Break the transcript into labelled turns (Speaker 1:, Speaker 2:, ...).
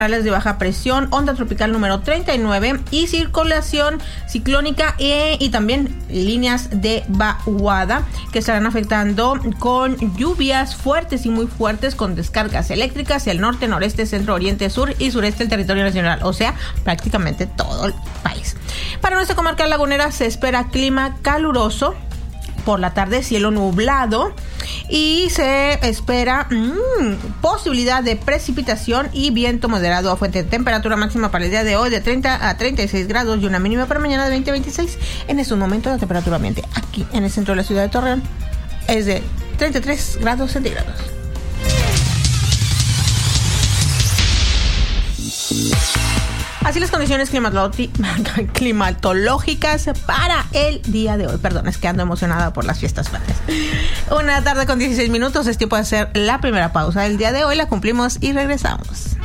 Speaker 1: de baja presión, onda tropical número 39 y circulación ciclónica y también líneas de vaguada que estarán afectando con lluvias fuertes y muy fuertes con descargas eléctricas hacia el norte, noreste, centro, oriente, sur y sureste del territorio nacional, o sea, prácticamente todo el país. Para nuestra comarca lagunera se espera clima caluroso, por la tarde cielo nublado y se espera posibilidad de precipitación y viento moderado a fuerte. Temperatura máxima para el día de hoy de 30 a 36 grados y una mínima para mañana de 20 a 26. En estos momentos la temperatura ambiente aquí en el centro de la ciudad de Torreón es de 33 grados centígrados. Así las condiciones climatológicas para el día de hoy. Perdón, es que ando emocionada por las fiestas patrias. Una tarde con 16 minutos. Es tiempo de hacer la primera pausa del día de hoy. La cumplimos y regresamos.